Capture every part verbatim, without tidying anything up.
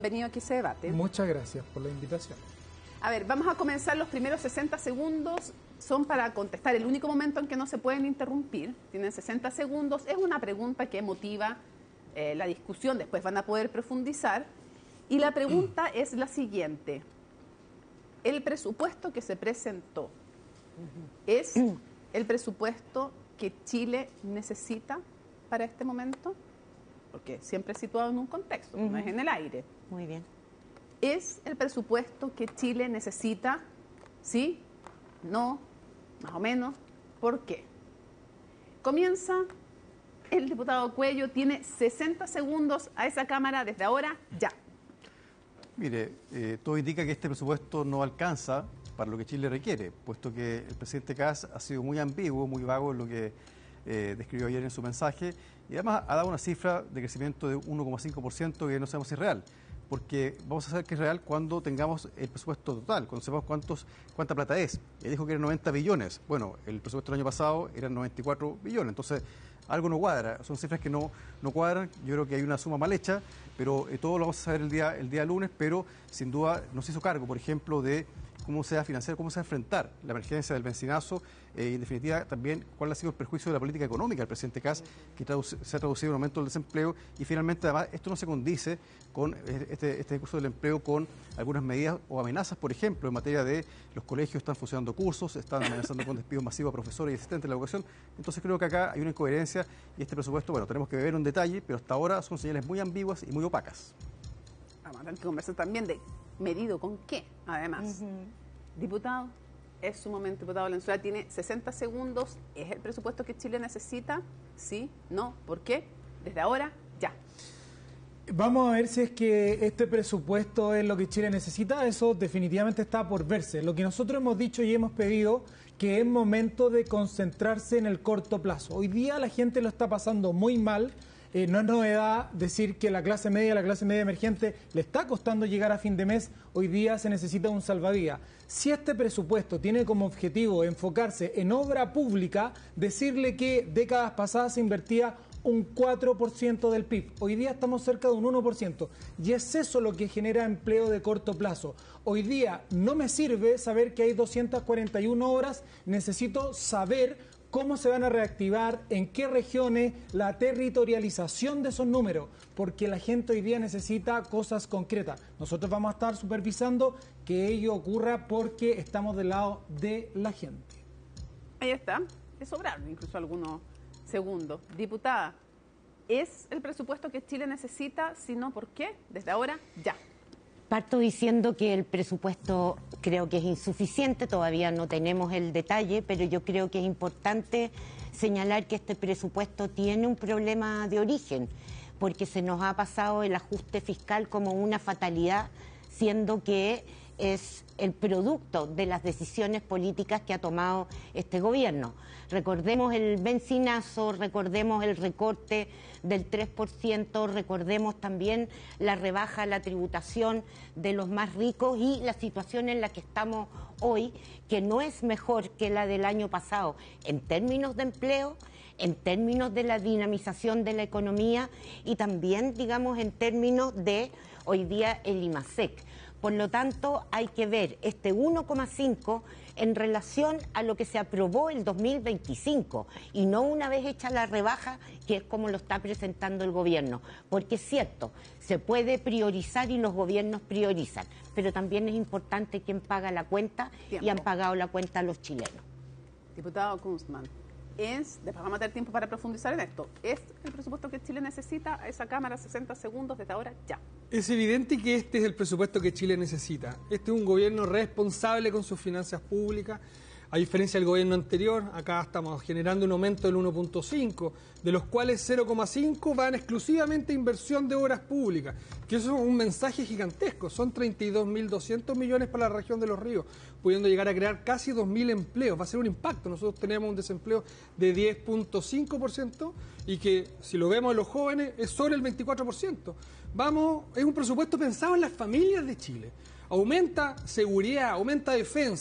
Bienvenido aquí a ese debate. Muchas gracias por la invitación. A ver, vamos a comenzar los primeros sesenta segundos. Son para contestar, el único momento en que no se pueden interrumpir. Tienen sesenta segundos. Es una pregunta que motiva eh, la discusión. Después van a poder profundizar. Y la pregunta es la siguiente. El presupuesto que se presentó, ¿es el presupuesto que Chile necesita para este momento? Porque siempre es situado en un contexto, uh-huh. no es en el aire. Muy bien. ¿Es el presupuesto que Chile necesita? ¿Sí? ¿No? ¿Más o menos? ¿Por qué? Comienza el diputado Cuello, tiene sesenta segundos a esa cámara desde ahora, ya. Mire, eh, todo indica que este presupuesto no alcanza para lo que Chile requiere, puesto que el presidente Kast ha sido muy ambiguo, muy vago en lo que eh, describió ayer en su mensaje, y además ha dado una cifra de crecimiento de uno coma cinco por ciento que no sabemos si es real, porque vamos a saber que es real cuando tengamos el presupuesto total, cuando sepamos cuántos, cuánta plata es. Él dijo que eran noventa billones, bueno, el presupuesto del año pasado eran noventa y cuatro billones, entonces algo no cuadra, son cifras que no, no cuadran, yo creo que hay una suma mal hecha, pero eh, todo lo vamos a saber el día, el día lunes, pero sin duda nos hizo cargo, por ejemplo, de cómo se va a financiar, cómo se va a enfrentar la emergencia del bencinazo eh, y en definitiva también cuál ha sido el perjuicio de la política económica del presidente Kast, que traduce, se ha traducido en un aumento del desempleo y finalmente además esto no se condice con este, este curso del empleo con algunas medidas o amenazas, por ejemplo, en materia de los colegios están fusionando cursos, están amenazando con despidos masivos a profesores y asistentes de la educación, entonces creo que acá hay una incoherencia y este presupuesto, bueno, tenemos que ver un detalle, pero hasta ahora son señales muy ambiguas y muy opacas. Vamos a tener que conversar también de medido con qué, además. Uh-huh. Diputado, es su momento, diputado Valenzuela, tiene sesenta segundos. ¿Es el presupuesto que Chile necesita? ¿Sí? ¿No? ¿Por qué? Desde ahora, ya. Vamos a ver si es que este presupuesto es lo que Chile necesita. Eso definitivamente está por verse. Lo que nosotros hemos dicho y hemos pedido, que es momento de concentrarse en el corto plazo. Hoy día la gente lo está pasando muy mal. Eh, no es novedad decir que la clase media, la clase media emergente, le está costando llegar a fin de mes. Hoy día se necesita un salvavidas. Si este presupuesto tiene como objetivo enfocarse en obra pública, decirle que décadas pasadas se invertía un cuatro por ciento del P I B. Hoy día estamos cerca de un uno por ciento. Y es eso lo que genera empleo de corto plazo. Hoy día no me sirve saber que hay doscientas cuarenta y una horas. Necesito saber cómo se van a reactivar, en qué regiones, la territorialización de esos números, porque la gente hoy día necesita cosas concretas. Nosotros vamos a estar supervisando que ello ocurra porque estamos del lado de la gente. Ahí está, le sobraron incluso algunos segundos. Diputada, ¿es el presupuesto que Chile necesita? Si no, ¿por qué? Desde ahora, ya. Parto diciendo que el presupuesto creo que es insuficiente, todavía no tenemos el detalle, pero yo creo que es importante señalar que este presupuesto tiene un problema de origen, porque se nos ha pasado el ajuste fiscal como una fatalidad, siendo que es el producto de las decisiones políticas que ha tomado este gobierno. Recordemos el bencinazo, recordemos el recorte del tres por ciento, recordemos también la rebaja a la tributación de los más ricos y la situación en la que estamos hoy, que no es mejor que la del año pasado en términos de empleo, en términos de la dinamización de la economía y también, digamos, en términos de hoy día el IMASEC. Por lo tanto, hay que ver este uno coma cinco en relación a lo que se aprobó el dos mil veinticinco y no una vez hecha la rebaja, que es como lo está presentando el gobierno. Porque es cierto, se puede priorizar y los gobiernos priorizan, pero también es importante quién paga la cuenta. Tiempo. Y han pagado la cuenta los chilenos. Diputado Kunstmann, es, después vamos a tener tiempo para profundizar en esto, ¿es el presupuesto que Chile necesita? A esa cámara, sesenta segundos desde ahora, ya. Es evidente que este es el presupuesto que Chile necesita. Este es un gobierno responsable con sus finanzas públicas. A diferencia del gobierno anterior, acá estamos generando un aumento del uno punto cinco, de los cuales cero coma cinco van exclusivamente a inversión de obras públicas, que eso es un mensaje gigantesco. Son treinta y dos mil doscientos millones para la región de Los Ríos, pudiendo llegar a crear casi dos mil empleos. Va a ser un impacto. Nosotros tenemos un desempleo de diez punto cinco por ciento y que, si lo vemos en los jóvenes, es sobre el veinticuatro por ciento. Vamos, es un presupuesto pensado en las familias de Chile. Aumenta seguridad, aumenta defensa,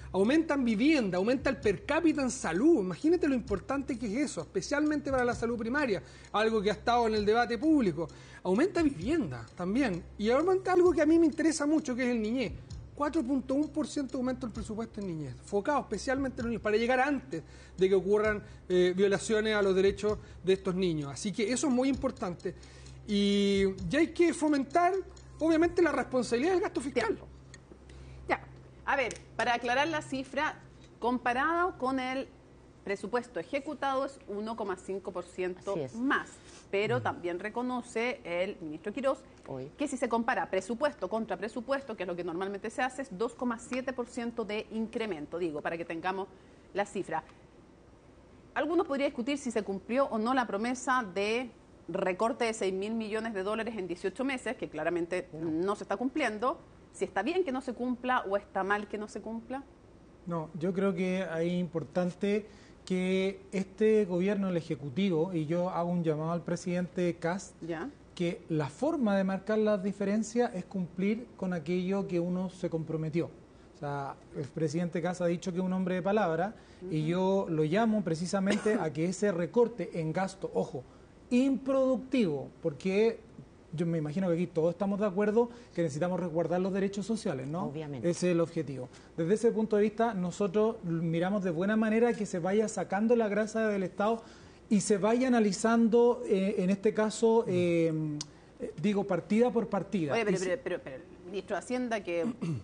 aumentan vivienda, aumenta el per cápita en salud. Imagínate lo importante que es eso, especialmente para la salud primaria, algo que ha estado en el debate público. Aumenta vivienda también, y aumenta algo que a mí me interesa mucho, que es el niñez. cuatro punto uno por ciento aumento el presupuesto en niñez, enfocado especialmente en los niños, para llegar antes de que ocurran eh, violaciones a los derechos de estos niños. Así que eso es muy importante. Y ya hay que fomentar, obviamente, la responsabilidad del gasto fiscal. Tiempo. Ya, a ver, para aclarar la cifra, comparado con el presupuesto ejecutado es uno coma cinco por ciento más, pero también reconoce el ministro Quirós Hoy. que si se compara presupuesto contra presupuesto, que es lo que normalmente se hace, es dos coma siete por ciento de incremento, digo, para que tengamos la cifra. Algunos podrían discutir si se cumplió o no la promesa de recorte de seis mil millones de dólares en dieciocho meses, que claramente no. no se está cumpliendo, si está bien que no se cumpla o está mal que no se cumpla. No, yo creo que es importante que este gobierno, el Ejecutivo, y yo hago un llamado al presidente Kast, ¿Ya? que la forma de marcar las diferencias es cumplir con aquello que uno se comprometió. O sea, el presidente Kast ha dicho que es un hombre de palabra, uh-huh. y yo lo llamo precisamente a que ese recorte en gasto, ojo, improductivo, porque yo me imagino que aquí todos estamos de acuerdo que necesitamos resguardar los derechos sociales, ¿no? Obviamente. Ese es el objetivo. Desde ese punto de vista, nosotros miramos de buena manera que se vaya sacando la grasa del Estado y se vaya analizando, eh, en este caso, eh, digo, partida por partida. Oye, pero, pero, pero, pero el ministro de Hacienda, que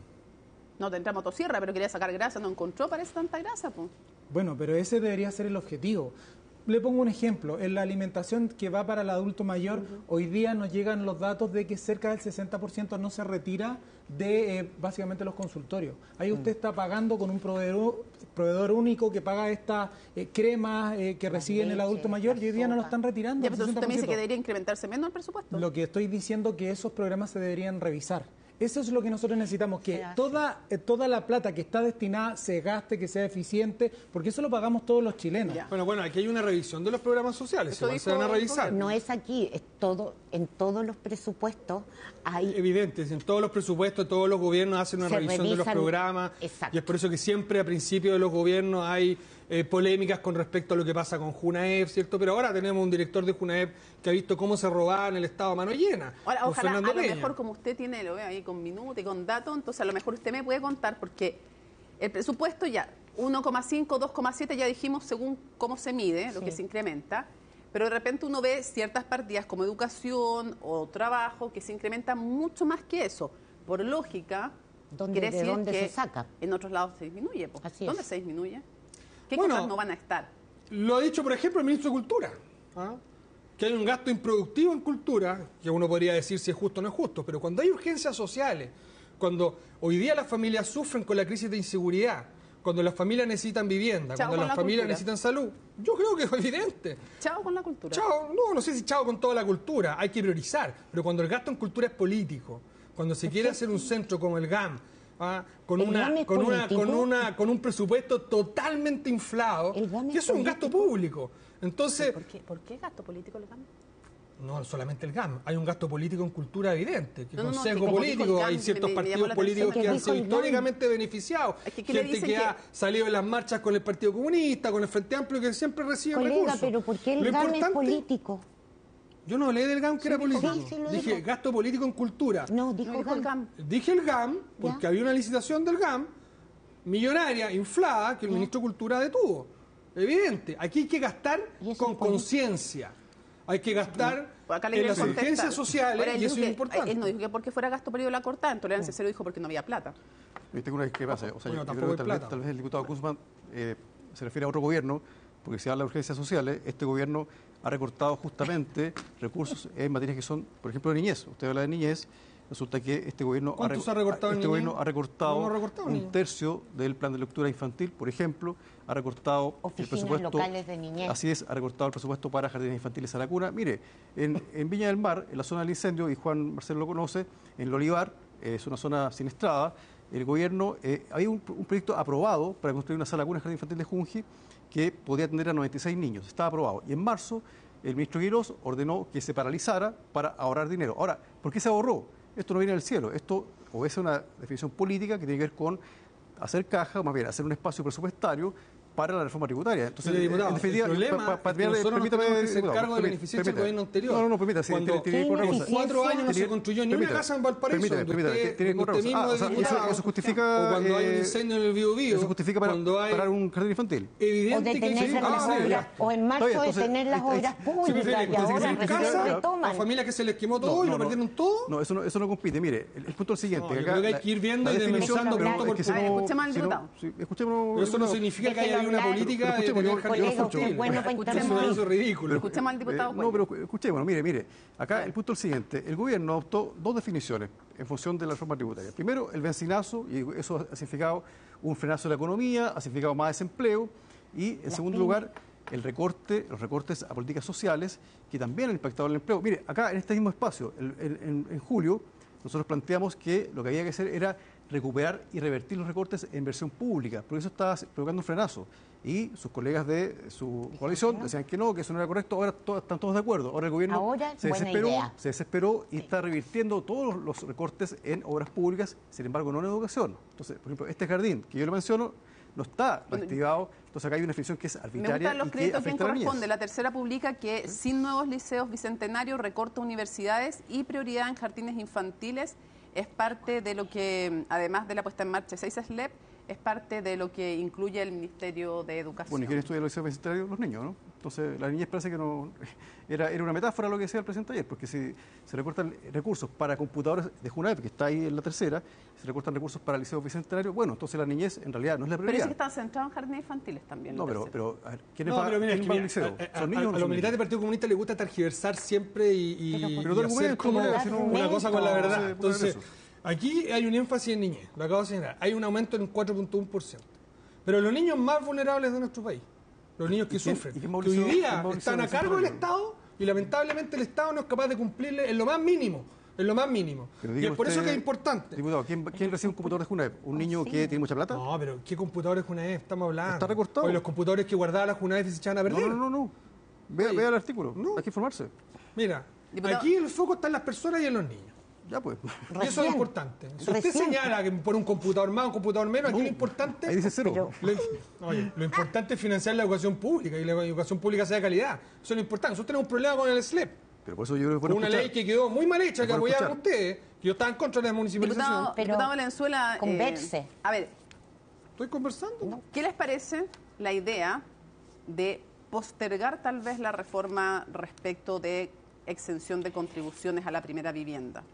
no tendrá motosierra, pero quería sacar grasa, no encontró, parece, tanta grasa, pues. Bueno, pero ese debería ser el objetivo. Le pongo un ejemplo, en la alimentación que va para el adulto mayor, uh-huh. hoy día nos llegan los datos de que cerca del sesenta por ciento no se retira de eh, básicamente los consultorios. Ahí usted uh-huh. está pagando con un proveedor, proveedor único que paga estas eh, cremas eh, que reciben el adulto mayor y hoy día no lo están retirando. Ya, pero usted me dice que debería incrementarse menos el presupuesto. Lo que estoy diciendo que esos programas se deberían revisar. Eso es lo que nosotros necesitamos, que toda, eh, toda la plata que está destinada se gaste, que sea eficiente, porque eso lo pagamos todos los chilenos. Ya. Bueno, bueno, aquí hay una revisión de los programas sociales, se van a revisar. No es aquí, es todo, en todos los presupuestos hay... Evidente, en todos los presupuestos, todos los gobiernos hacen una revisión revisan, de los programas, exacto. y es por eso que siempre a principio de los gobiernos hay eh, polémicas con respecto a lo que pasa con Junaep, ¿cierto? Pero ahora tenemos un director de Junaep que ha visto cómo se robaban el Estado a mano llena. Ahora, ojalá, Fernando a lo Peña. Mejor como usted tiene, lo veo ahí con minutos y con datos, entonces a lo mejor usted me puede contar, porque el presupuesto ya, uno coma cinco, dos coma siete, ya dijimos según cómo se mide, lo sí. que se incrementa, pero de repente uno ve ciertas partidas como educación o trabajo que se incrementan mucho más que eso. Por lógica, ¿Dónde, quiere decir ¿de dónde que se saca? En otros lados se disminuye. Pues. ¿Dónde es. se disminuye? ¿Qué bueno, cosas no van a estar? Lo ha dicho, por ejemplo, el ministro de Cultura, ¿ah? que hay un gasto improductivo en cultura, que uno podría decir si es justo o no es justo, pero cuando hay urgencias sociales, cuando hoy día las familias sufren con la crisis de inseguridad, cuando las familias necesitan vivienda, chao cuando las familias cultura. necesitan salud, yo creo que es evidente. Chao con la cultura. Chao, no, no sé si chao con toda la cultura, hay que priorizar, pero cuando el gasto en cultura es político, cuando se quiere hacer un centro como el G A M, ¿ah? con, una, con, una, con, una, con un presupuesto totalmente inflado, que es un gasto público. Entonces, ¿Por qué, ¿Por qué gasto político el G A M? No solamente el G A M, hay un gasto político en cultura evidente, que no, no, consejo no, político, hay ciertos me, me, partidos me políticos que han sido históricamente beneficiados, es que, gente que, que ha salido en las marchas con el Partido Comunista, con el Frente Amplio, que siempre recibe Colega, recursos. Pero ¿por qué el G A M es político? Yo no hablé del G A M que sí, era político, sí, sí, dije dijo. gasto político en cultura. No, dijo, no, dijo el G A M. Dije el G A M porque ¿Ya? había una licitación del G A M millonaria, inflada, que el ¿Ya? ministro de Cultura detuvo. Evidente, aquí hay que gastar con conciencia. Hay que gastar en las urgencias sociales. Ahora, y eso que, es importante. Él no dijo que porque fuera gasto político la cortada, en tolerancia cero dijo porque no había plata. Yo tengo una discrepancia. O sea, bueno, yo, yo creo que tal vez, tal vez el diputado Guzmán eh, se refiere a otro gobierno, porque si habla de urgencias sociales, este gobierno ha recortado justamente recursos en materias que son, por ejemplo, de niñez. Usted habla de niñez. Resulta que este gobierno ha, ha recortado, este gobierno ha recortado, no recortado un niño. tercio del plan de lectura infantil, por ejemplo, ha recortado Oficinas el presupuesto. Locales de niñez. Así es, ha recortado el presupuesto para jardines infantiles a la cuna. Mire, en, en Viña del Mar, en la zona del incendio, y Juan Marcelo lo conoce, en el Olivar, eh, es una zona siniestrada, el gobierno, eh, había un, un proyecto aprobado para construir una sala cuna en el jardín infantil de Junji que podía atender a noventa y seis niños. Estaba aprobado. Y en marzo, el ministro Quirós ordenó que se paralizara para ahorrar dinero. Ahora, ¿por qué se ahorró? Esto no viene del cielo, esto obedece a una definición política que tiene que ver con hacer caja, o más bien hacer un espacio presupuestario para la reforma tributaria. Entonces, Mire, diputado, en definitiva, el problema pa- pa- es que pa- nosotros nos permítame, tenemos que hacer diputado, cargo de la permítame, ineficiencia del permítame. gobierno anterior. No, no, no, permítame, sí, Cuando tiene, tiene que ir por una cosa. ineficiencia cuatro años no se son- construyó ni una Permítame, casa en Valparaíso, permítame, donde permítame, usted, tiene que ir por usted otra mismo cosa. es Ah, o sea, diputado, eso- eso justifica, o cuando hay un eh, incendio en el Bío Bío, Eso justifica para cuando hay parar un jardín infantil. evidente O que detener hay que las ah, obras, ya. o en marzo Está bien, entonces, detener las ahí- ahí- obras Sí, públicas prefiere y ahora construir recién casa a retoman. familias que se les quemó todo No, y lo no, no. perdieron todo. No, eso no, eso no compite. Mire, el, el punto es el siguiente. No, yo acá creo que hay la- que ir viendo la y definición, desmenuzando pero punto es por que si punto. no- Escuchemos al si no- diputado. sí, escuchemos, Pero eso no diputado. significa que Déjelo haya una hablar. política Pero de escuchemos, tener yo- jardines Colega, construidos. usted es bueno para Escuchemos, intervenir. eso es ridículo. Escuchemos al diputado Eh, Cuello. no, pero escuchemos, mire, mire. Acá el punto es el siguiente. El gobierno adoptó dos definiciones en función de la reforma tributaria. Primero, el benzinazo, y eso ha significado un frenazo de la economía, ha significado más desempleo. Y, en segundo lugar, el recorte, los recortes a políticas sociales, que también han impactado el empleo. Mire, acá en este mismo espacio, el- el- en, en julio, nosotros planteamos que lo que había que hacer era recuperar y revertir los recortes en inversión pública, porque eso estaba provocando un frenazo. Y sus colegas de su coalición decían que no, que eso no era correcto, ahora to- están todos de acuerdo. Ahora el gobierno Ahora, se buena desesperó, idea. se desesperó y está revirtiendo todos los recortes en obras públicas, sin embargo no en educación. Entonces, por ejemplo, este jardín que yo le menciono no está reactivado, entonces acá hay una definición que es Me arbitraria gustan los y que créditos a quien afecta a la niñez. corresponde. La tercera publica que sin nuevos liceos bicentenarios, recorta universidades y prioridad en jardines infantiles es parte de lo que, además de la puesta en marcha de seis S L E P, es parte de lo que incluye el Ministerio de Educación. Bueno, ¿y quién estudia los liceos universitarios? Los niños, ¿no? Entonces, la niñez parece que no... Era, era una metáfora lo que decía el presidente ayer, porque si se recortan recursos para computadores de JUNAEP, que está ahí en la tercera, se recortan recursos para liceos bicentenarios, bueno, entonces la niñez en realidad no es la Pero prioridad. sí que están centrados en jardines infantiles también. No, la pero, tercera. pero a ver, ¿quiénes No, va, pero mira, es quién que va al mira, liceo? a, a- ¿Son niños a- o no a los son militantes del niños? Partido Comunista les gusta tergiversar siempre y, y, Pero- y Pero da hacer argumentos, como colega, si no- una cosa con la argumentos. verdad. Sí, Entonces, pongan eso. aquí hay un énfasis en niñez, lo acabo de señalar. Hay un aumento en cuatro punto uno por ciento. Pero los niños más vulnerables de nuestro país, los niños que ¿Y quién- sufren, y que quién hoy movilizó- día quién movilizó están a el cargo del sector? Estado y lamentablemente el Estado no es capaz de cumplirle en lo más mínimo. En lo más mínimo. Pero Y dígame es por eso usted, que es importante. Diputado, ¿quién, quién recibe un computador de JUNAEP? ¿Un niño que tiene mucha plata? No, pero ¿qué computadores JUNAEF estamos hablando? Está recortado. Oye, los computadores que guardaba la JUNAEF y se echaban a No, perder. no, no, no. Vea, Oye, vea el artículo. no. Hay que informarse. Mira, Diputado- aquí el foco está en las personas y en los niños. Ya pues. Y eso Recién. es importante. Si usted Recién. señala que por un computador más, un computador menos, aquí lo importante... Ahí dice cero. Pero- Lo, oye, lo importante es financiar la educación pública y la educación pública sea de calidad. Eso es lo importante. Nosotros tenemos un problema con el S L E P. Pero por eso yo creo que es Con bueno una escuchar. ley que quedó muy mal hecha, Es que bueno apoyaron escuchar. ustedes, que yo estaba en contra de la municipalización. Diputado, Pero diputado Valenzuela, eh, converse. a ver, Estoy conversando. ¿qué les parece la idea de postergar tal vez la reforma respecto de exención de contribuciones a la primera vivienda?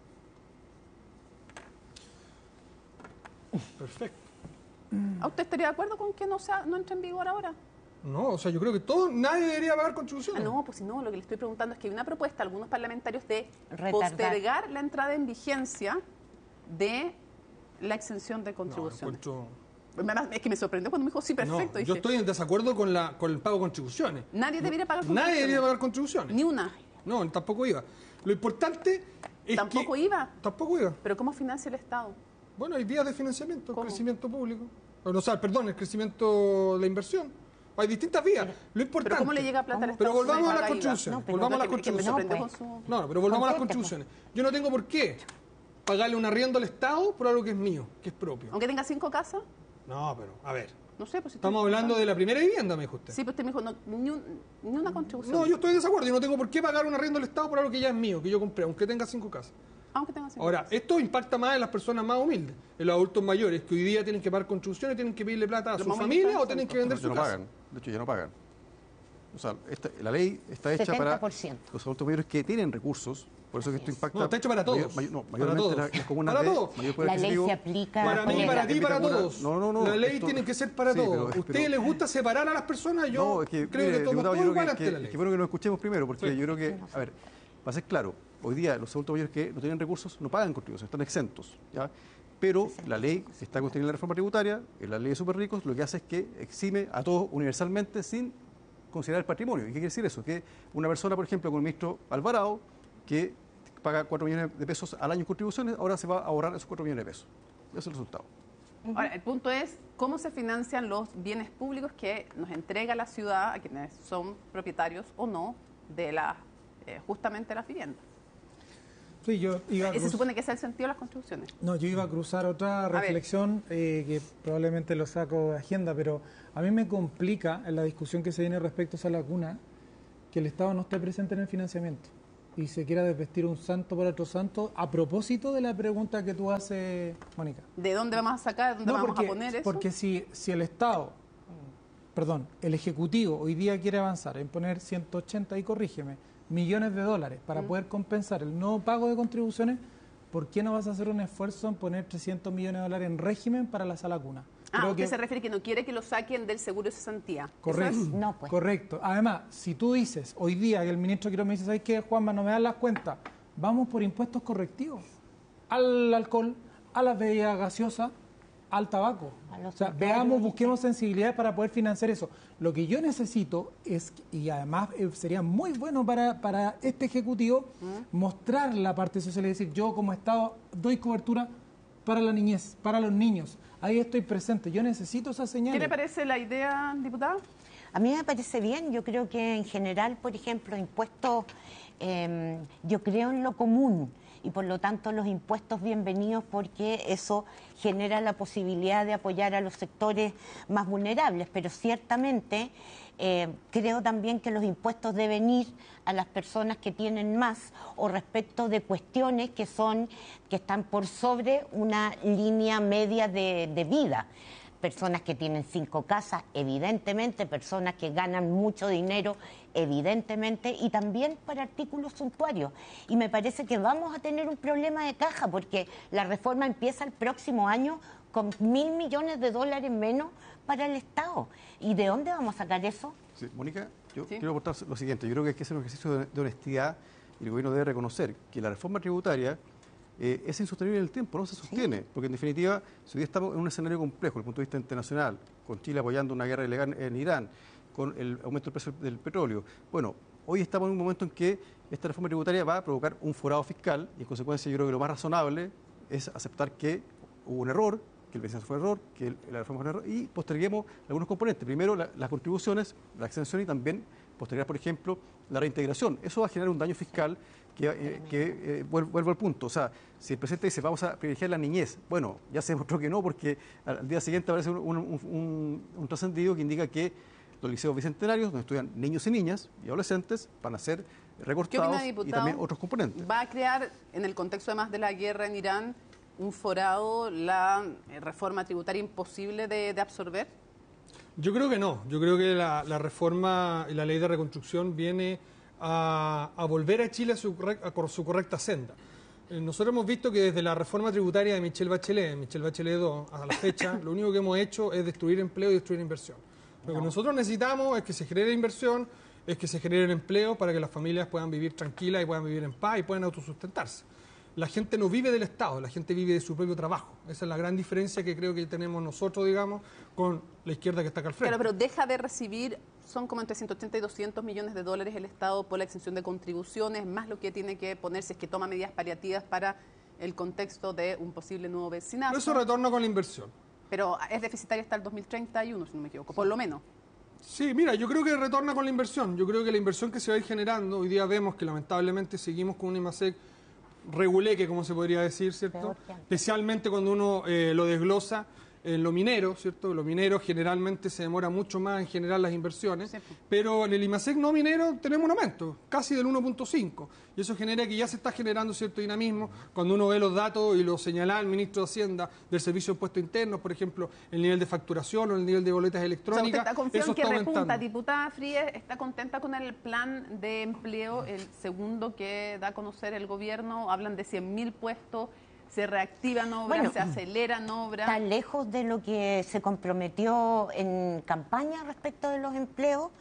Perfecto. ¿A usted estaría de acuerdo con que no, sea, no entre en vigor ahora? No, o sea, yo creo que todo, nadie debería pagar Ah, contribuciones. no, pues si no, lo que le estoy preguntando es que hay una propuesta de algunos parlamentarios de Retardar. postergar la entrada en vigencia de la exención de No, contribuciones. encuentro- Además, es que me sorprendió cuando me dijo, sí, perfecto. No, Dije, yo estoy en desacuerdo con, la, con el pago de contribuciones. nadie debería pagar Nadie contribuciones. debería pagar contribuciones. Ni una. No, tampoco iba. Lo importante es Tampoco que... iba. Tampoco iba. Pero ¿cómo financia el Estado? Bueno, hay vías de financiamiento, el ¿Cómo? crecimiento público. O sea, perdón, el crecimiento de la inversión. Hay distintas vías. Lo importante... ¿Pero cómo le llega plata al Pero Estado? volvamos a Paga las I V A. contribuciones. No, pero volvamos a las que- que me contribuciones. sorprendió pues. con su- No, no, pero volvamos a las Conteste, contribuciones. Yo no tengo por qué pagarle un arriendo al Estado por algo que es mío, que es propio. Aunque tenga cinco casas, No, pero, a ver. no sé. Pues si Estamos estoy- hablando de la primera vivienda, me dijo usted. Sí, pero usted me dijo, no, ni, un- ni una contribución. No, yo estoy en desacuerdo. Yo no tengo por qué pagar un arriendo al Estado por algo que ya es mío, que yo compré, aunque tenga cinco casas. Aunque tenga cinco Ahora, casas. esto impacta más en las personas más humildes, en los adultos mayores, que hoy día tienen que pagar contribuciones, tienen que pedirle plata a Los su más familia humildes o tienen que vender Ya su no casa. pagan. De hecho, ya no pagan. O sea, esta- la ley está hecha setenta para por ciento. los adultos mayores que tienen recursos. Por eso que esto impacta. No, está hecho para todos. mayor- mayor- no, Para mayormente todos. las, las comunas Para de todos. mayor poder La ley adquisitivo. se aplica Para mí, colega. para ti, para Comuna- todos. No, no, no. La ley esto- tiene que ser para sí, todos. pero- ¿A ustedes pero- les gusta separar a las personas? Yo No, es que, creo mire, que somos diputado, todos yo creo iguales que, ante la que, ley. que bueno que lo escuchemos primero, porque Sí. yo creo que, a ver, para ser claro, hoy día los adultos mayores que no tienen recursos no pagan contribuciones, están exentos, ¿ya? Pero la ley que está contenida en la reforma tributaria, en la ley de super ricos, lo que hace es que exime a todos universalmente sin considerar el patrimonio. ¿Y qué quiere decir eso? Que una persona, por ejemplo, como el ministro Alvarado, que paga cuatro millones de pesos al año en contribuciones, ahora se va a ahorrar esos cuatro millones de pesos. Ese es el resultado. Ahora, el punto es cómo se financian los bienes públicos que nos entrega la ciudad a quienes son propietarios o no de la, eh, justamente las viviendas. Sí, yo iba a Se cruz- supone que ese es el sentido de las contribuciones. No, yo iba a cruzar otra ver. reflexión eh, que probablemente lo saco de agenda, pero a mí me complica en la discusión que se viene respecto a esa laguna que el Estado no esté presente en el financiamiento y se quiera desvestir un santo por otro santo a propósito de la pregunta que tú haces, Mónica. ¿De dónde vamos a sacar? ¿Dónde No, vamos porque, a poner eso? porque si, si el Estado, perdón, el Ejecutivo hoy día quiere avanzar en poner ciento ochenta, y corrígeme, millones de dólares para Mm. poder compensar el no pago de contribuciones, ¿por qué no vas a hacer un esfuerzo en poner trescientos millones de dólares en régimen para la sala cuna? Ah, Creo usted que- se refiere que no quiere que lo saquen del seguro de cesantía. Correcto. ¿Eso es? No, pues. Correcto. Además, si tú dices hoy día que el ministro Quiroga me dice, ¿sabes qué, Juanma? No me dan las cuentas. Vamos por impuestos correctivos. Al alcohol, a las bebidas gaseosas, al tabaco. A los O sea, empleados veamos, de- busquemos sensibilidad para poder financiar eso. Lo que yo necesito es, y además eh, sería muy bueno para, para este Ejecutivo, mostrar la parte social y decir, yo como Estado doy cobertura para la niñez, para los niños. Ahí estoy presente. Yo necesito esa señal. ¿Qué le parece la idea, diputada? A mí me parece bien, yo creo que en general, por ejemplo, impuestos, eh, yo creo en lo común y por lo tanto los impuestos bienvenidos porque eso genera la posibilidad de apoyar a los sectores más vulnerables, pero ciertamente eh, creo también que los impuestos deben ir a las personas que tienen más o respecto de cuestiones que son, que están por sobre una línea media de, de vida. Personas que tienen cinco casas, evidentemente, personas que ganan mucho dinero, evidentemente, y también para artículos suntuarios. Y me parece que vamos a tener un problema de caja, porque la reforma empieza el próximo año con mil millones de dólares menos para el Estado. ¿Y de dónde vamos a sacar eso? Sí, Mónica, yo Sí. quiero aportar lo siguiente. Yo creo que hay que hacer un ejercicio de, de honestidad y el gobierno debe reconocer que la reforma tributaria eh, es insostenible en el tiempo, no se sostiene, porque en definitiva, si hoy estamos en un escenario complejo desde el punto de vista internacional, con Chile apoyando una guerra ilegal en Irán, con el aumento del precio del petróleo, bueno, hoy estamos en un momento en que esta reforma tributaria va a provocar un forado fiscal y en consecuencia yo creo que lo más razonable es aceptar que hubo un error, que el beneficio fue un error, que el- la reforma fue un error y posterguemos algunos componentes. Primero, la- las contribuciones, la exención y también postergar, por ejemplo, la reintegración. Eso va a generar un daño fiscal que, eh, que eh, vuelvo, vuelvo al punto. O sea, si el presidente dice vamos a privilegiar la niñez, bueno, ya se demostró que no, porque al, al día siguiente aparece un, un, un- un trascendido que indica que los liceos bicentenarios, donde estudian niños y niñas y adolescentes, van a ser ¿Qué recortados opina, y diputado? también otros componentes. ¿Va a crear, en el contexto además de la guerra en Irán, un forado, la eh, reforma tributaria imposible de, de absorber? Yo creo que no. Yo creo que la, la reforma y la ley de reconstrucción viene a, a volver a Chile a su, correc- a cor- su correcta senda. Eh, Nosotros hemos visto que desde la reforma tributaria de Michelle Bachelet, Michelle Bachelet dos, a la fecha, lo único que hemos hecho es destruir empleo y destruir inversión. Lo que nosotros necesitamos es que se genere inversión, es que se genere empleo para que las familias puedan vivir tranquilas y puedan vivir en paz y puedan autosustentarse. La gente no vive del Estado, la gente vive de su propio trabajo. Esa es la gran diferencia que creo que tenemos nosotros, digamos, con la izquierda que está acá al frente. Claro, pero deja de recibir, son como entre ciento ochenta y doscientos millones de dólares el Estado por la exención de contribuciones, más lo que tiene que poner si es que toma medidas paliativas para el contexto de un posible nuevo vecinazo. Pero eso retorna con la inversión. Pero es deficitaria hasta el dos mil treinta y uno, si no me equivoco, por lo menos. Sí, mira, yo creo que retorna con la inversión. Yo creo que la inversión que se va a ir generando, hoy día vemos que lamentablemente seguimos con un IMASEC reguleque, como se podría decir, ¿cierto? Peor que antes. Especialmente cuando uno eh, lo desglosa en lo minero, ¿cierto? Lo minero generalmente se demora mucho más en generar las inversiones, Sí. pero en el IMASEC no minero tenemos un aumento, casi del uno punto cinco, y eso genera que ya se está generando cierto dinamismo cuando uno ve los datos y lo señala el ministro de Hacienda del Servicio de Impuestos Internos, por ejemplo, el nivel de facturación o el nivel de boletas O sea, electrónicas, usted está confiado eso en que está repunta. aumentando. Diputada Fríes, ¿está contenta con el plan de empleo, el segundo que da a conocer el gobierno? Hablan de cien mil puestos, se reactivan obras, Bueno, se aceleran obras. Está lejos de lo que se comprometió en campaña respecto de los empleos.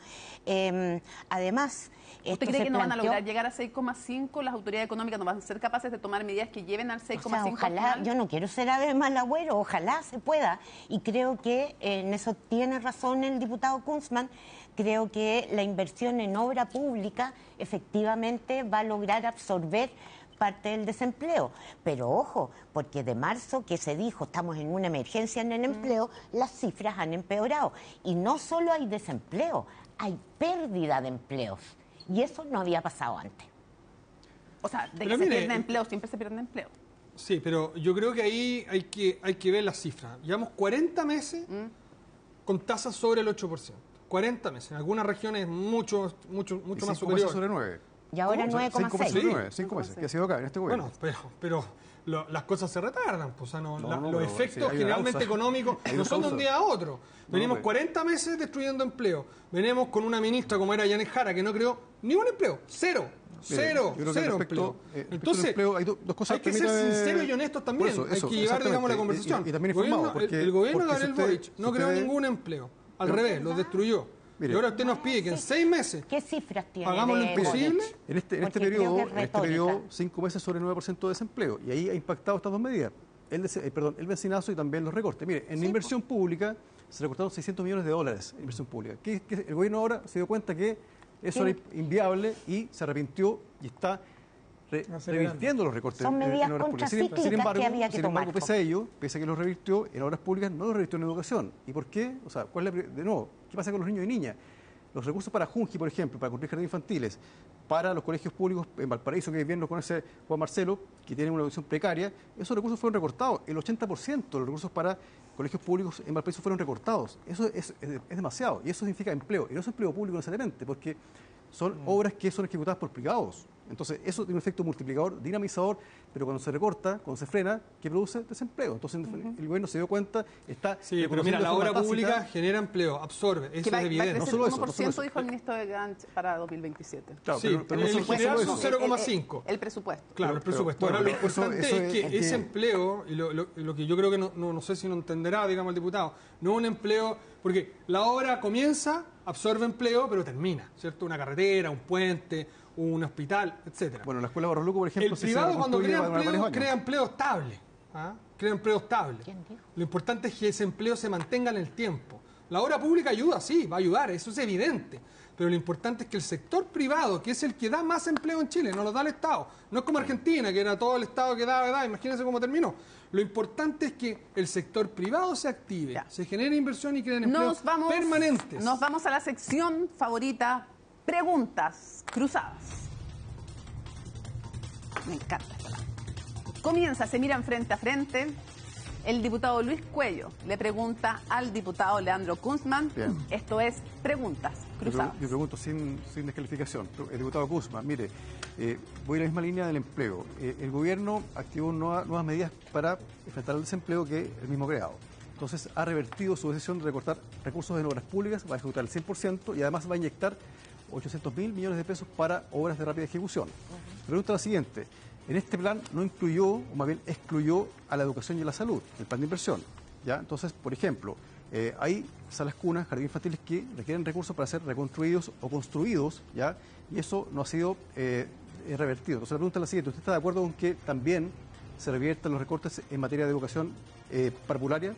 Eh, además, ¿Usted esto cree se que no van a planteó- lograr llegar a seis coma cinco? ¿Las autoridades económicas no van a ser capaces de tomar medidas que lleven al seis O coma sea, cinco? ojalá, yo no quiero ser ave mal agüero, ojalá se pueda. Y creo que eh, en eso tiene razón el diputado Kunzman. Creo que la inversión en obra pública efectivamente va a lograr absorber parte del desempleo. Pero ojo, porque de marzo que se dijo estamos en una emergencia en el empleo, las cifras han empeorado. Y no solo hay desempleo, hay pérdida de empleos. Y eso no había pasado antes. O sea, de Pero que se mire, pierde empleo, siempre se pierde empleo. Sí, pero yo creo que ahí hay que, hay que ver las cifras. Llevamos cuarenta meses ¿Mm? con tasas sobre el ocho por ciento. cuarenta meses. En algunas regiones mucho, mucho, mucho más cinco meses superior. sobre nueve. Y ahora O sea, nueve coma cinco meses seis. sobre nueve, cinco meses, que ha sido acá en este gobierno. Bueno, pero, pero lo- las cosas se retardan. Pues, o sea, no, No, la- no, los pero efectos sí, hay una generalmente causa. económicos Hay no una son de un causa. día a otro. Venimos pero- cuarenta meses destruyendo empleo. Venimos con una ministra como era Janet Jara que no creó ni un empleo. Cero. Mire, Cero, yo creo que cero respecto- empleo. eh, respecto al Entonces, empleo, hay do- dos cosas, hay que ser permítame- sinceros y honestos también. Por eso, eso, hay que llevar, digamos, la exactamente. conversación. Y- y también El gobierno- informado, porque- el, el gobierno de porque si Gabriel usted- Boric si no creó usted- ningún empleo. Al Pero- revés, los destruyó. Mire. y ahora usted nos pide que en seis meses ¿Qué cifras tiene? hagamos lo de imposible. Boric? En este, en este Porque creo periodo, que es en este retórica. periodo, cinco meses sobre nueve por ciento de desempleo. Y ahí ha impactado estas dos medidas. El, des- eh, perdón, el benzinazo y también los recortes. Mire, en inversión pública se recortaron seiscientos millones de dólares en inversión pública. ¿Qué- qué- el gobierno ahora se dio cuenta que eso Sí. era inviable y se arrepintió y está re- Acelerando. revirtiendo los recortes Son en- en medidas obras públicas. Sin, contracíclicas sin embargo, que había que sin embargo, tomar. pese a ello, pese a que los revirtió en obras públicas, no los revirtió en educación. ¿Y por qué? O sea, ¿cuál es la pri- de nuevo, ¿qué pasa con los niños y niñas? Los recursos para Junji, por ejemplo, para construir jardines infantiles, para los colegios públicos en Valparaíso, que bien lo conoce Juan Marcelo, que tienen una educación precaria, esos recursos fueron recortados. El ochenta por ciento de los recursos para colegios públicos en Valparaíso fueron recortados. Eso es, es- es demasiado. Y eso significa empleo. Y no es empleo público necesariamente, porque son obras que son ejecutadas por privados. Entonces, eso tiene un efecto multiplicador, dinamizador, pero cuando se recorta, cuando se frena, ¿qué produce? Desempleo. Entonces, el gobierno se dio cuenta, está... Sí, pero reconociendo mira, de la forma obra tácita- pública genera empleo, absorbe, eso Que va, es va a evidente. crecer No solo el eso, uno por ciento, no solo eso. dijo el ministro de Gantz para dos mil veintisiete. Claro, Sí, pero, pero en no el solo- no general solo son eso. cero coma El- el- cinco. El, presupuesto. Claro, el Pero- presupuesto. pero- Ahora, lo bueno, eso- importante eso es es- que hay que- ese empleo, y lo, lo- lo que yo creo que no, no, no sé si no entenderá, digamos, el diputado, no un empleo, porque la obra comienza, absorbe empleo, pero termina, ¿cierto? Una carretera, un puente, un hospital, etcétera. Bueno, la escuela Barros Luco, por ejemplo, El si se privado cuando reconstruye, crea va a demorar empleo, varios años. crea empleo estable. ¿ah? Crea empleo estable. ¿Quién dijo? Lo importante es que ese empleo se mantenga en el tiempo. La obra pública ayuda, sí, va a ayudar, eso es evidente. Pero lo importante es que el sector privado, que es el que da más empleo en Chile, no lo da el Estado. No es como Argentina, que era todo el Estado que daba, daba. Imagínense cómo terminó. Lo importante es que el sector privado se active, Ya. se genere inversión y creen empleos Nos vamos, permanentes. nos vamos a la sección favorita, preguntas cruzadas. Me encanta esta palabra. Comienza, se miran frente a frente. El diputado Luis Cuello le pregunta al diputado Leandro Kunzman. Bien. Esto es preguntas Yo, cruzadas. pre- yo pregunto sin, sin descalificación. El diputado Guzmán, mire, eh, voy en la misma línea del empleo. Eh, el gobierno activó nueva- nuevas medidas para enfrentar el desempleo que el mismo creado. Entonces, ha revertido su decisión de recortar recursos en obras públicas, va a ejecutar el cien por ciento y además va a inyectar ochocientos mil millones de pesos para obras de rápida ejecución. La pregunta es la siguiente. En este plan no incluyó, o más bien excluyó a la educación y a la salud, el plan de inversión. ¿Ya? Entonces, por ejemplo, eh, hay salas cunas, jardines infantiles que requieren recursos para ser reconstruidos o construidos, ¿ya? Y eso no ha sido eh, eh, revertido. Entonces, la pregunta es la siguiente. ¿Usted está de acuerdo con que también se reviertan los recortes en materia de educación eh, parvularia?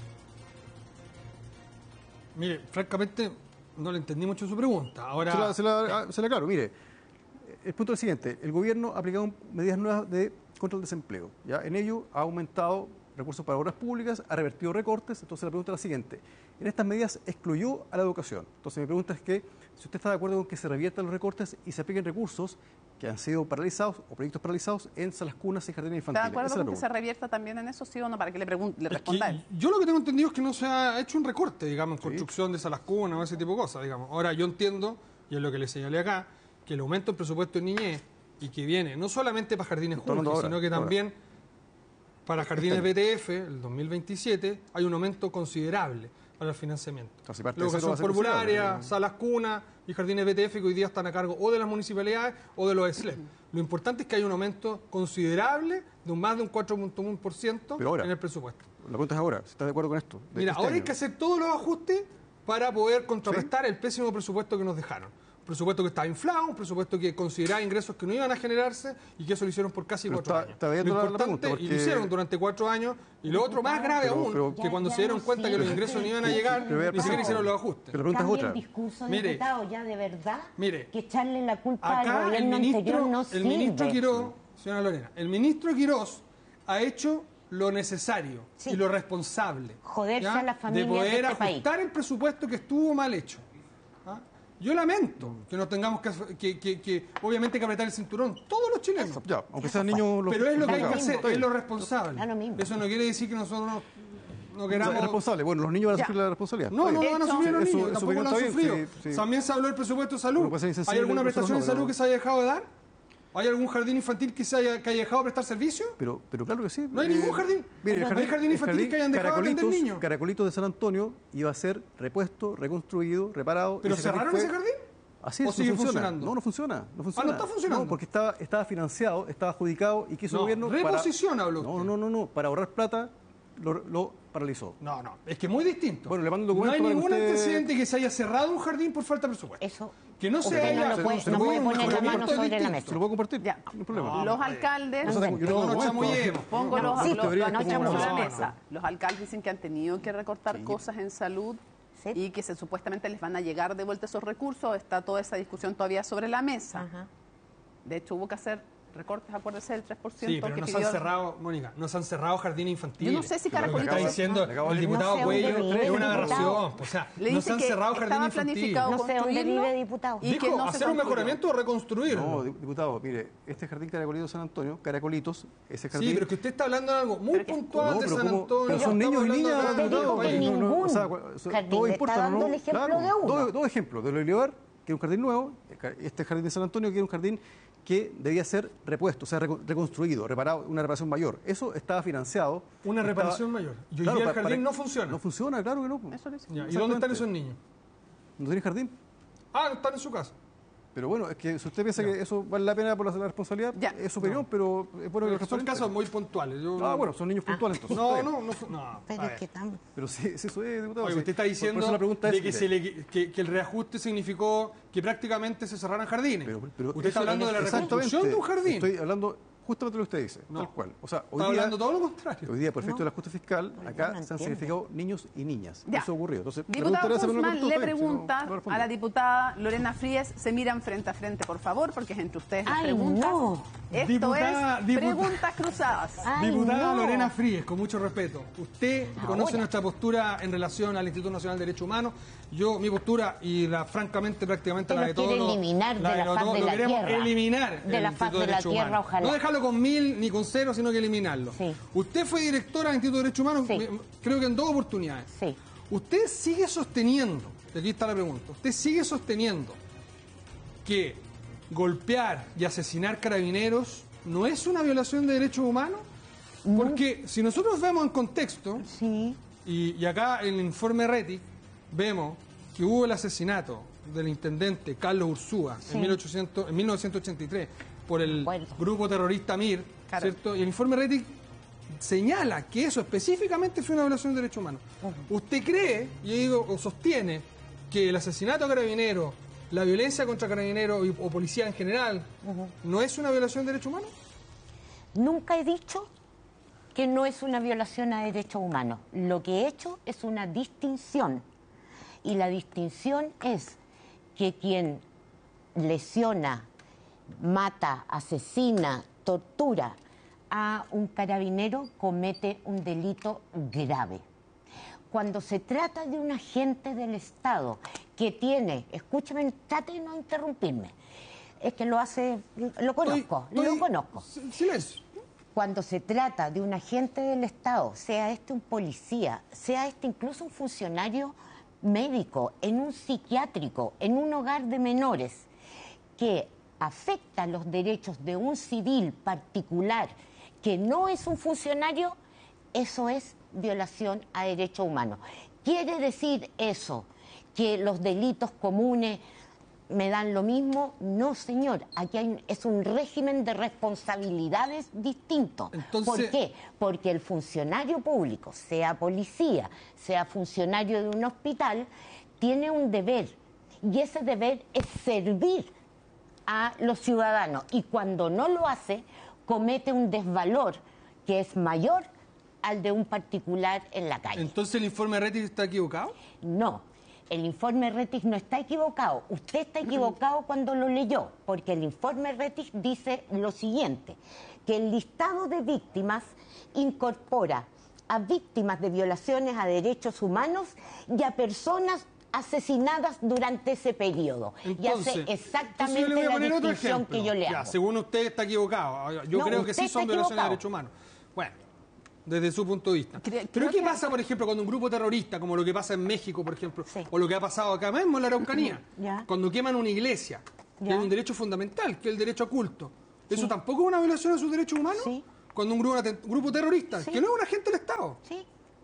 Mire, francamente, no le entendí mucho su pregunta. Ahora, Se la, se la- ah, se la aclaro, mire. El punto es el siguiente. El gobierno ha aplicado medidas nuevas de contra el desempleo. ¿Ya? En ello ha aumentado recursos para obras públicas, ha revertido recortes. Entonces la pregunta es la siguiente. En estas medidas excluyó a la educación. Entonces mi pregunta es que si usted está de acuerdo con que se reviertan los recortes y se apliquen recursos que han sido paralizados o proyectos paralizados en salas cunas y jardines ¿Está infantiles. de acuerdo Esa es la con que se pregunta. revierta también en eso, sí o no? Para que le, pregun- le Es que responda él. yo lo que tengo entendido es que no se ha hecho un recorte, digamos, en construcción de salas cunas o ese tipo de cosas, digamos. Ahora, yo entiendo, y es lo que le señalé acá, que el aumento del presupuesto en niñez y que viene no solamente para jardines Estoy hablando públicos, ahora, sino que ahora. también para jardines B T F, el dos mil veintisiete, hay un aumento considerable para el financiamiento. Entonces, parte La de cero va educación a ser formularia, considerable. salas cunas y jardines B T F que hoy día están a cargo o de las municipalidades o de los S L E P. Lo importante es que hay un aumento considerable de un más de un cuatro punto uno por ciento Pero ahora, en el presupuesto. La pregunta es ahora, si está de acuerdo con esto. de Mira, este ahora hay año. que hacer todos los ajustes para poder contrarrestar el pésimo presupuesto que nos dejaron. Un presupuesto que estaba inflado, un presupuesto que consideraba ingresos que no iban a generarse y que eso lo hicieron por casi Pero cuatro está- años. está bien Lo la- la importante, pregunta, y lo porque- hicieron durante cuatro años, y lo otro más grave Pero- aún, pero- que Ya- cuando ya se dieron no cuenta que los sirve. ingresos no iban a llegar, Pero vea, ni siquiera pero- hicieron los ajustes. Pero la pregunta es Cambie otra. el discurso, Mire, diputado, ya de verdad mire, que echarle la culpa al Acá el gobierno ministro, anterior no el sirve. ministro Quiroz, señora Lorena, el ministro Quiroz ha hecho lo necesario Sí. y lo responsable Joderse a las de familias poder de este país. ajustar el presupuesto que estuvo mal hecho. ¿ah? Yo lamento que no tengamos que, que, que, que obviamente que apretar el cinturón, todos los chilenos. Eso, ya, aunque sean niños... Los, pero es lo que hay que mismo. hacer, es lo responsable. Da lo mismo. Eso no quiere decir que nosotros no, no O queramos... sea, es responsable. Bueno, los niños van a Ya. sufrir la responsabilidad. No, no, Está no van a De sufrir los hecho, niños, su- su tampoco lo han opinión está sufrido. bien, sí, sí. También se habló del presupuesto de salud. Bueno, puede ser ¿Hay insensible, alguna nosotros prestación no, de salud pero- que se haya dejado de dar? ¿Hay algún jardín infantil que se haya, que haya dejado de prestar servicio? Pero, pero claro que sí. No hay ningún jardín. Mire, No hay jardín infantil que hayan dejado de atender Caracolitos- niños. Caracolitos de San Antonio iba a ser repuesto, reconstruido, reparado. ¿Pero y ese cerraron fue- ese jardín? Así ¿O es, sigue no funciona. funcionando? No, no funciona. No funciona. está funcionando. No, porque estaba, estaba financiado, estaba adjudicado y quiso No, el gobierno. reposición para... habló No, usted. no, no, no. Para ahorrar plata lo, lo paralizó. No, no, es que es muy distinto. Bueno, le mando el no documento hay para que ningún usted- antecedente que se haya cerrado un jardín por falta de presupuesto. Eso. Que no se usted haya... no lo puede, se no lo puede puedo- poner se la lo mano puedo- sobre la distinto. mesa. ¿Se lo puedo compartir? Ya. No hay problema. Los alcaldes, O sea, yo No, no lo chamullemos. pongo los, Sí, los- teoría los es como echamos una- a la no, mesa. Los alcaldes dicen que han tenido que recortar cosas en salud Sí. y que se, supuestamente les van a llegar de vuelta esos recursos. Está toda esa discusión todavía sobre la mesa. Ajá. De hecho, hubo que hacer recortes, acuérdese, del tres por ciento Sí, pero que no se pidió- han cerrado, Mónica, no se han cerrado jardines infantiles. Yo no sé si Lo que Caracolito está se- diciendo Le acabo el de- diputado No sé Cuello dónde vive es el una diputado. aberración. O sea, Le no dice se han que cerrado estaba jardines infantiles. planificado No sé dónde construirlo vive, diputado. y que Dijo, no se hacer un construyó. mejoramiento o reconstruirlo. No, diputado, mire, este jardín Caracolito de San Antonio, Caracolitos, ese jardín... Sí, pero que usted está hablando de algo muy Pero que- puntual No, de pero San ¿cómo? Antonio. Pero son estamos niños y hablando niñas, de Usted todo dijo el que país. no, no, ningún o sea, cu- jardín. todo Le importa, está ¿no? dando el ejemplo Claro, de uno. Dos, dos ejemplos, de Olivar, que es un jardín nuevo, este jardín de San Antonio, que era un jardín que debía ser repuesto, o sea, reco- reconstruido, reparado, una reparación mayor. Eso estaba financiado. Una estaba- reparación mayor. Y hoy Claro, día el pa- jardín para- no funciona. No funciona, claro que no. Eso lo hizo. Ya, ¿y dónde están Exactamente. esos niños? ¿No tiene jardín? Ah, están en su casa. Pero bueno, es que si usted piensa que eso vale la pena por la, la responsabilidad, Ya. es su opinión, pero es bueno que lo Son transparente. casos muy puntuales. Yo- Ah, bueno, son niños puntuales entonces. No, está bien. no, no. son- no, Pero a es ver. que tam- Pero sí, sí, eso es, diputado. Oye, sí. usted está Por- diciendo por eso la pregunta es, de que, mire, se le- que- que el reajuste significó que prácticamente se cerraran jardines. Pero, pero usted está eso- hablando de la exactamente. reconstrucción de un jardín. Estoy hablando justamente de lo que usted dice, No. tal cual. O sea, hoy Está día, hablando todo lo contrario. hoy día, por efecto No. del ajuste fiscal, Porque acá no se han entiendo. significado niños y niñas. Ya. Eso ocurrió. Entonces, Diputado pregúntale a esa persona Guzmán, por le todo, sí, no- pregunta no responde. a la diputada Lorena Fríes, se miran frente a frente, por favor, porque es entre ustedes las Ay, preguntas. no. Esto Diputada- es diputa- preguntas cruzadas. Ay, Diputada no. Lorena Fríes, con mucho respeto, usted conoce Ahora. nuestra postura en relación al Instituto Nacional de Derechos Humanos. Yo, mi postura, y la francamente prácticamente Usted la lo de todos quiere los- eliminar de la todos- faz de lo la queremos tierra. eliminar De el la faz Instituto de la Derechos tierra, Humanos. ojalá. No dejarlo con mil ni con cero, sino que eliminarlo. Sí. Usted fue directora del Instituto de Derechos Humanos, Sí. me- creo que en dos oportunidades. Sí. Usted sigue sosteniendo, y aquí está la pregunta, usted sigue sosteniendo que golpear y asesinar carabineros no es una violación de derechos humanos? Porque si nosotros vemos en contexto, Sí. y, y acá en el informe Reti vemos que hubo el asesinato del intendente Carlos Ursúa Sí. en, mil ochocientos, en mil novecientos ochenta y tres por el Acuerdo. grupo terrorista MIR, Claro. ¿cierto? Y el informe Reti señala que eso específicamente fue una violación de derechos humanos. ¿Usted cree, y yo digo, o sostiene, que el asesinato a carabineros, la violencia contra carabineros y- o policía en general, no es una violación de derechos humanos? Nunca he dicho que no es una violación a derechos humanos. Lo que he hecho es una distinción. Y la distinción es que quien lesiona, mata, asesina, tortura a un carabinero comete un delito grave. Cuando se trata de un agente del Estado que tiene, escúchame, trate de no interrumpirme, es que lo hace, lo conozco, Estoy- lo estoy- conozco. si- Silencio. Cuando se trata de un agente del Estado, sea este un policía, sea este incluso un funcionario médico, en un psiquiátrico, en un hogar de menores, que afecta los derechos de un civil particular que no es un funcionario, eso es violación a derechos humanos. ¿Quiere decir eso que los delitos comunes me dan lo mismo? No, señor. Aquí hay, es un régimen de responsabilidades distinto. Entonces- ¿Por qué? Porque el funcionario público, sea policía, sea funcionario de un hospital, tiene un deber. Y ese deber es servir a los ciudadanos. Y cuando no lo hace, comete un desvalor que es mayor al de un particular en la calle. Entonces el informe Reti está equivocado. No, el informe Retis no está equivocado. Usted está equivocado cuando lo leyó, porque el informe Retis dice lo siguiente, que el listado de víctimas incorpora a víctimas de violaciones a derechos humanos y a personas asesinadas durante ese periodo. Entonces, y hace exactamente entonces yo le voy a la poner otro distinción ejemplo. que yo le hago. Ya, según usted está equivocado. Yo No, creo que usted sí son está violaciones de equivocado. derechos humanos. Bueno, desde su punto de vista. Cre- Pero creo ¿qué que- pasa, por ejemplo, cuando un grupo terrorista, como lo que pasa en México, por ejemplo, Sí. o lo que ha pasado acá mismo en la Araucanía, Ya. cuando queman una iglesia, que Ya. es un derecho fundamental, que es el derecho a culto? ¿Eso Sí. tampoco es una violación de sus derechos humanos? Sí. Cuando un grupo, un grupo terrorista, Sí. que no es un agente del Estado. Sí.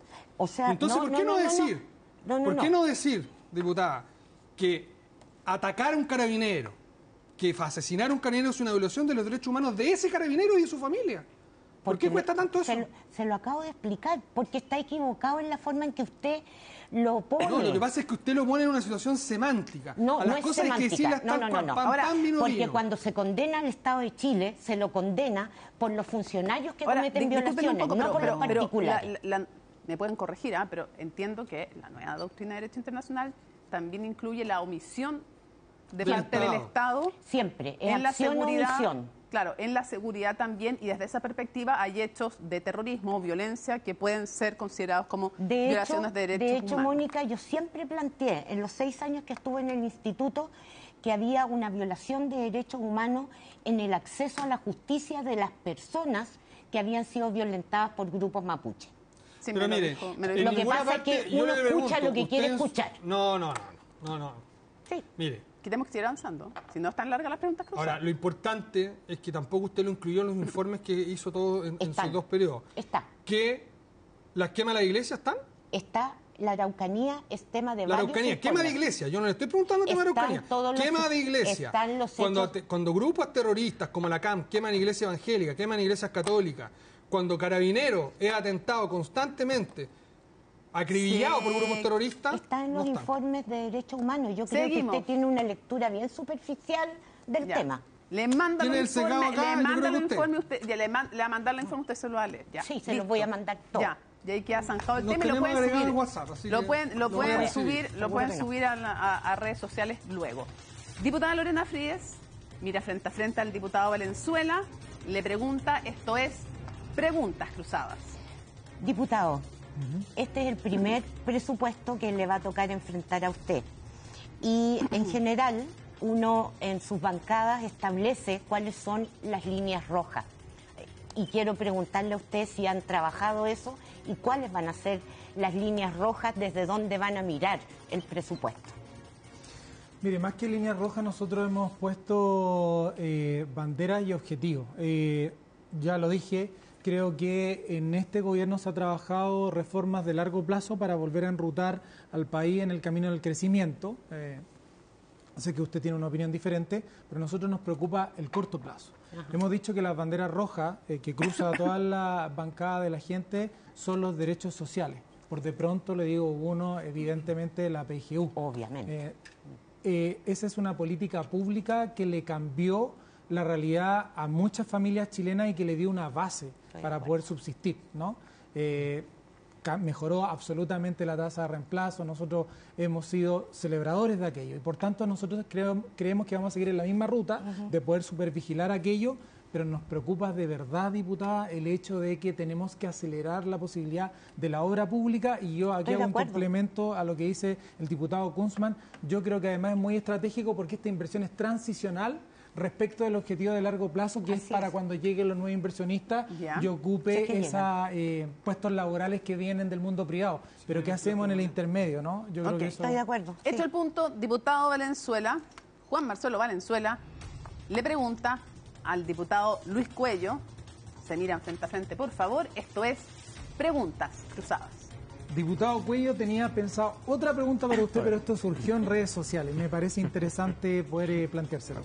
O sea, Entonces, ¿por qué no, decir, No, no, por qué no. no decir, diputada, que atacar a un carabinero, que asesinar a un carabinero es una violación de los derechos humanos de ese carabinero y de su familia? ¿Por Porque qué cuesta tanto eso? Se lo, se lo acabo de explicar, porque está equivocado en la forma en que usted lo pone. No, lo que pasa es que usted lo pone en una situación semántica. No, a no las es cosas hay que semántica. decirlas No, tal no, no, cual, no. pam, Ahora, pam, vino, Porque vino. cuando se condena al Estado de Chile, se lo condena por los funcionarios que Ahora, cometen di- disculpen violaciones, un poco, no pero- por los pero- pero particulares. la- la- me pueden corregir, ¿ah? Pero entiendo que la nueva doctrina de derecho internacional también incluye la omisión de Del parte del Estado. Estado Siempre, es en la acción o seguridad. omisión. Claro, en la seguridad también, y desde esa perspectiva hay hechos de terrorismo o violencia que pueden ser considerados como De hecho, violaciones de derechos de hecho humanos. Mónica, yo siempre planteé, en los seis años que estuve en el instituto, que había una violación de derechos humanos en el acceso a la justicia de las personas que habían sido violentadas por grupos mapuche. Sí, Pero me lo mire, dijo- me lo en dijo. Lo que ninguna pasa es que parte, yo uno le escucha pregunto, lo que quiere ¿ustedes- escuchar. No, no, no, no, no. Sí. Mire, Que tenemos que seguir avanzando. Si no están largas las preguntas cruzadas. ahora, lo importante es que tampoco usted lo incluyó en los informes que hizo todo en, en Están. sus dos periodos. Está. Que las quemas de la iglesia están. Está la Araucanía, es tema de La varios Araucanía, quema de informes. iglesia. Yo no le estoy preguntando tema de Están Araucanía. todos los- Quema de iglesia. están los cuando, hechos- te- cuando grupos terroristas como la C A M queman iglesias evangélicas, queman iglesias católicas, cuando Carabineros es atentado constantemente, acribillado Sí. por grupos terroristas, Está en no los están. informes de derechos humanos. Yo creo Seguimos. que usted tiene una lectura bien superficial del Ya. tema. Le mandan Tiene los el secado informes, acá, le yo mandan creo los que usted. informes, usted, ya le, man- le va a mandar la informe, usted se lo va a leer. Ya. Sí, se Listo. los voy a mandar todo. Ya, y ahí queda zanjado el Nos tema y lo tenemos pueden agregado subir. al WhatsApp, así lo que pueden, lo lo voy a pueden recibir. subir, lo Seguro pueden que no. subir a, la- a- a redes sociales luego. Diputada Lorena Fríes, mira frente a frente al diputado Valenzuela, le pregunta, esto es preguntas cruzadas. Diputado, este es el primer presupuesto que le va a tocar enfrentar a usted. Y en general, uno en sus bancadas establece cuáles son las líneas rojas. Y quiero preguntarle a usted si han trabajado eso y cuáles van a ser las líneas rojas, desde dónde van a mirar el presupuesto. Mire, más que líneas rojas, nosotros hemos puesto eh, banderas y objetivos. Eh, ya lo dije, creo que en este gobierno se ha trabajado reformas de largo plazo para volver a enrutar al país en el camino del crecimiento. Eh, sé que usted tiene una opinión diferente, pero a nosotros nos preocupa el corto plazo. Hemos dicho que las banderas rojas eh, que cruza toda la bancada de la gente son los derechos sociales. Por de pronto le digo uno, evidentemente la P G U. Obviamente. Eh, eh, esa es una política pública que le cambió la realidad a muchas familias chilenas y que le dio una base Estoy para de acuerdo. poder subsistir, ¿no? Eh, ca- mejoró absolutamente la tasa de reemplazo, nosotros hemos sido celebradores de aquello y por tanto nosotros creo- creemos que vamos a seguir en la misma ruta de poder supervigilar aquello, pero nos preocupa de verdad, diputada, el hecho de que tenemos que acelerar la posibilidad de la obra pública y yo aquí Estoy de hago un acuerdo. complemento a lo que dice el diputado Kunzman. Yo creo que además es muy estratégico porque esta inversión es transicional respecto del objetivo de largo plazo, que es Así para es. cuando lleguen los nuevos inversionistas Ya. y ocupe Sí, que esos puestos laborales que vienen del mundo privado. Pero ¿qué hacemos en el intermedio, no? Yo creo Ok, que eso... Estoy de acuerdo. sí. Hecho el punto, diputado Valenzuela, Juan Marcelo Valenzuela, le pregunta al diputado Luis Cuello, se miran frente a frente, por favor, esto es preguntas cruzadas. Diputado Cuello, tenía pensado otra pregunta para usted, pero esto surgió en redes sociales. Me parece interesante poder eh, planteárselo.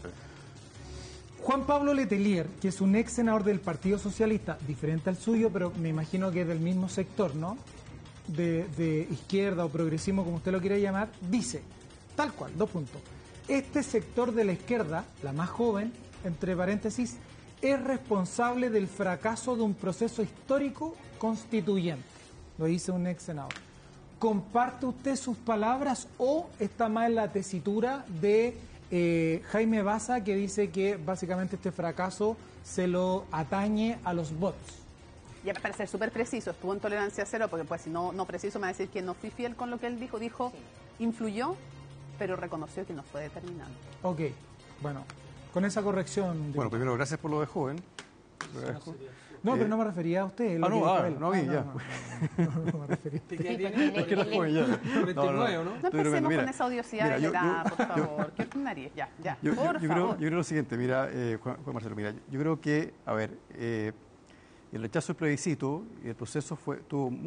Juan Pablo Letelier, que es un ex senador del Partido Socialista, diferente al suyo, pero me imagino que es del mismo sector, ¿no? De, de izquierda o progresismo, como usted lo quiera llamar, dice, tal cual, dos puntos. Este sector de la izquierda, la más joven, entre paréntesis, es responsable del fracaso de un proceso histórico constituyente. Lo dice un ex senador. ¿Comparte usted sus palabras o está más en la tesitura de eh, Jaime Baza, que dice que básicamente este fracaso se lo atañe a los bots? Y para ser súper preciso, estuvo en tolerancia cero, porque pues si no, no preciso me va a decir que no fui fiel con lo que él dijo. Dijo, influyó, pero reconoció que no fue determinante. Ok, bueno, con esa corrección... Bueno, primero, gracias por lo de joven. No, Eh, pero no me refería a usted. lo ah, que no, dijo ah, él. no a mí, Ah, ya. No, no, no, no me refería. ¿Qué edad Sí, tiene? porque Porque era joven ya. cuarenta y nueve, ¿o no? No Estoy empecemos bromeando, mira, con esa odiosidad mira, de yo- la edad, yo- por favor. ¿Qué ordinaria? Ya, ya, Yo, yo- por yo creo, favor. yo creo lo siguiente, mira, eh, Juan, Juan Marcelo, mira, yo creo que, a ver, eh, el rechazo del plebiscito y el proceso fue tuvo